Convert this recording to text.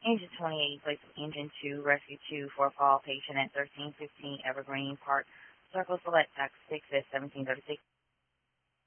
Engine 28, place Engine 2, Rescue 2 for a call patient at 1315 Evergreen Park. Circle select tax 6 at 1736.